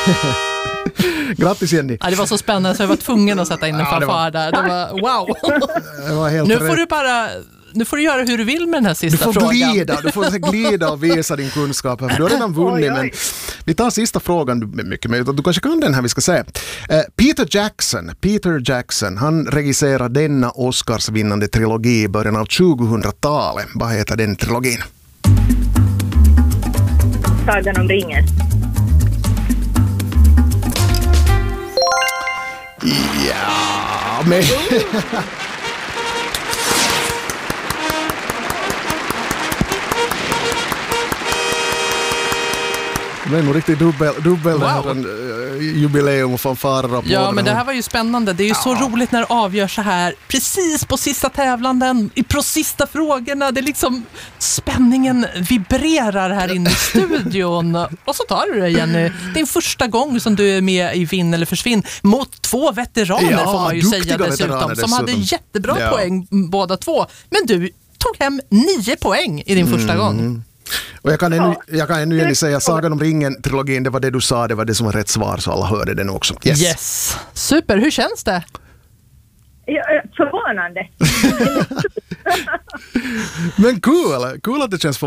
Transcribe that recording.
Grattis Jenny. Ja, det var så spännande så jag var tvungen att sätta in en fanfar där. Det var wow. Det var helt Nu får du göra hur du vill med den här sista frågan. Du får glida och visa din kunskap. För du har redan vunnit, men vi tar sista frågan. Mycket möjligt. Du kanske kan den här, vi ska se. Peter Jackson, han regisserade denna Oscarsvinnande trilogi i början av 2000-talet. Vad heter den trilogin? Sagan om ringen. Ja, men... Det är nog riktigt dubbel jubileum och fanfarer och ja, men det här var ju spännande. Det är ju så roligt när det avgörs så här precis på sista tävlanden, på sista frågorna. Det är liksom spänningen vibrerar här inne i studion. Och så tar du det, Jenny. Det är första gång som du är med i Vinn eller försvinn mot 2 veteraner, får man ju säga dessutom. Som hade jättebra poäng båda två. Men du tog hem 9 poäng i din första gång. Och jag kan ännu säga Sagan om ringen-trilogin, det var det du sa, det var det som var rätt svar, så alla hörde den också. Yes. Super, hur känns det? Förvånande. Men cool att det känns